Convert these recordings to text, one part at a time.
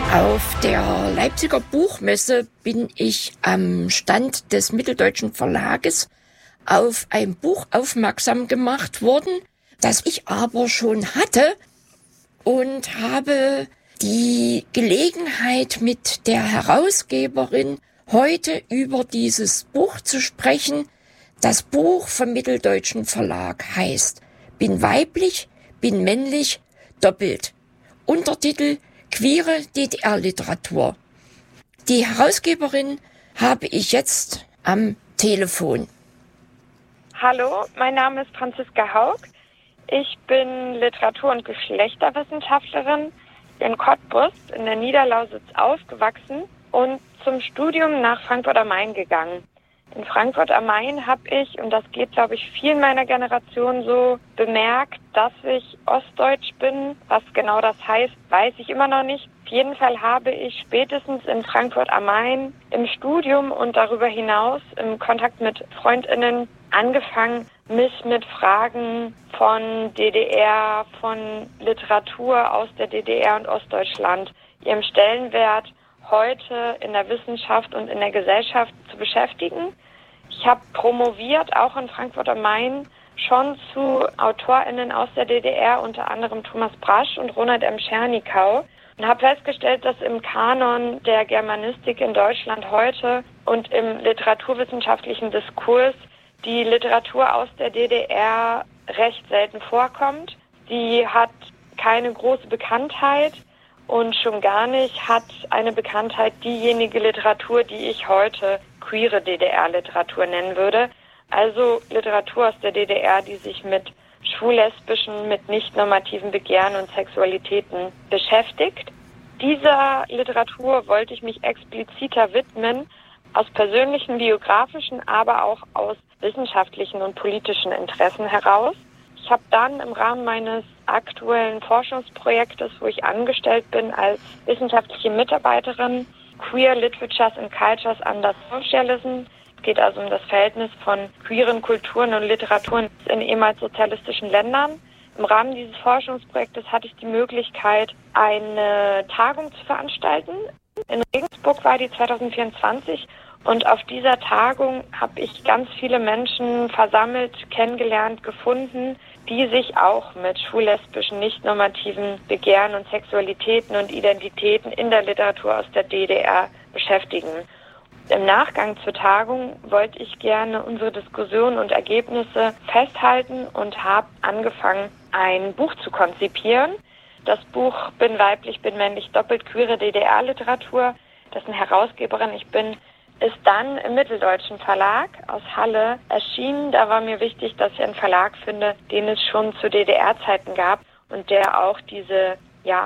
Auf der Leipziger Buchmesse bin ich am Stand des Mitteldeutschen Verlages auf ein Buch aufmerksam gemacht worden, das ich aber schon hatte, und habe die Gelegenheit, mit der Herausgeberin heute über dieses Buch zu sprechen. Das Buch vom Mitteldeutschen Verlag heißt Bin weiblich, bin männlich, doppelt. Untertitel Queere DDR-Literatur. Die Herausgeberin habe ich jetzt am Telefon. Hallo, mein Name ist Franziska Haug. Ich bin Literatur- und Geschlechterwissenschaftlerin in Cottbus in der Niederlausitz aufgewachsen und zum Studium nach Frankfurt am Main gegangen. In Frankfurt am Main habe ich, und das geht, glaube ich, vielen meiner Generation so, bemerkt, dass ich ostdeutsch bin. Was genau das heißt, weiß ich immer noch nicht. Auf jeden Fall habe ich spätestens in Frankfurt am Main im Studium und darüber hinaus im Kontakt mit FreundInnen angefangen, mich mit Fragen von DDR, von Literatur aus der DDR und Ostdeutschland, ihrem Stellenwert heute in der Wissenschaft und in der Gesellschaft zu beschäftigen. Ich habe promoviert, auch in Frankfurt am Main, schon zu AutorInnen aus der DDR, unter anderem Thomas Brasch und Ronald M. Schernikau, und habe festgestellt, dass im Kanon der Germanistik in Deutschland heute und im literaturwissenschaftlichen Diskurs die Literatur aus der DDR recht selten vorkommt. Sie hat keine große Bekanntheit und schon gar nicht hat eine Bekanntheit diejenige Literatur, die ich heute queere DDR-Literatur nennen würde. Also Literatur aus der DDR, die sich mit schwul-lesbischen, mit nicht-normativen Begehren und Sexualitäten beschäftigt. Dieser Literatur wollte ich mich expliziter widmen, aus persönlichen, biografischen, aber auch aus wissenschaftlichen und politischen Interessen heraus. Ich habe dann im Rahmen meines aktuellen Forschungsprojektes, wo ich angestellt bin als wissenschaftliche Mitarbeiterin, Queer Literatures and Cultures under Socialism. Es geht also um das Verhältnis von queeren Kulturen und Literaturen in ehemals sozialistischen Ländern. Im Rahmen dieses Forschungsprojektes hatte ich die Möglichkeit, eine Tagung zu veranstalten. In Regensburg war die 2024. Und auf dieser Tagung habe ich ganz viele Menschen versammelt, kennengelernt, gefunden, die sich auch mit schwul-lesbischen, nicht-normativen Begehren und Sexualitäten und Identitäten in der Literatur aus der DDR beschäftigen. Im Nachgang zur Tagung wollte ich gerne unsere Diskussionen und Ergebnisse festhalten und habe angefangen, ein Buch zu konzipieren. Das Buch Bin weiblich, bin männlich, doppelt queere DDR-Literatur, dessen Herausgeberin ich bin, ist dann im Mitteldeutschen Verlag aus Halle erschienen. Da war mir wichtig, dass ich einen Verlag finde, den es schon zu DDR-Zeiten gab und der auch diese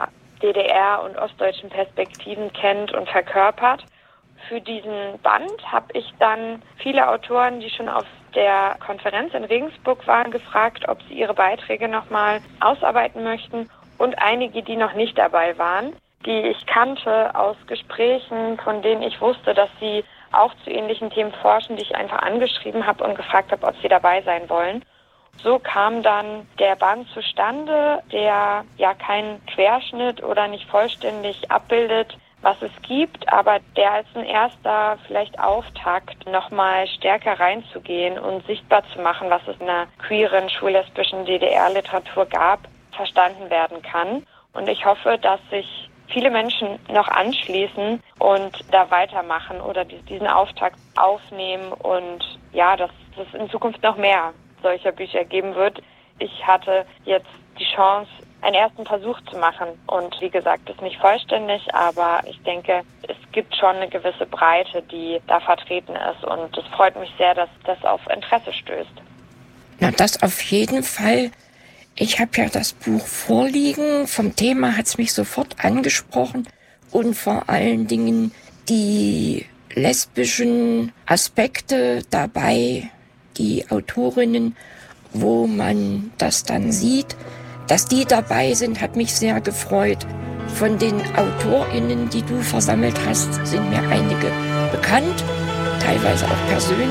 DDR- und ostdeutschen Perspektiven kennt und verkörpert. Für diesen Band habe ich dann viele Autoren, die schon auf der Konferenz in Regensburg waren, gefragt, ob sie ihre Beiträge nochmal ausarbeiten möchten, und einige, die noch nicht dabei waren, die ich kannte aus Gesprächen, von denen ich wusste, dass sie auch zu ähnlichen Themen forschen, die ich einfach angeschrieben habe und gefragt habe, ob sie dabei sein wollen. So kam dann der Band zustande, der ja keinen Querschnitt oder nicht vollständig abbildet, was es gibt, aber der als ein erster vielleicht Auftakt nochmal stärker reinzugehen und sichtbar zu machen, was es in der queeren, schwul-lesbischen DDR-Literatur gab, verstanden werden kann. Und ich hoffe, dass sich viele Menschen noch anschließen und da weitermachen oder diesen Auftakt aufnehmen und ja, dass es in Zukunft noch mehr solcher Bücher geben wird. Ich hatte jetzt die Chance, einen ersten Versuch zu machen und wie gesagt, ist nicht vollständig, aber ich denke, es gibt schon eine gewisse Breite, die da vertreten ist, und es freut mich sehr, dass das auf Interesse stößt. Na, das auf jeden Fall. Ich habe ja das Buch vorliegen. Vom Thema hat es mich sofort angesprochen und vor allen Dingen die lesbischen Aspekte dabei, die Autorinnen, wo man das dann sieht, dass die dabei sind, hat mich sehr gefreut. Von den AutorInnen, die du versammelt hast, sind mir einige bekannt, teilweise auch persönlich.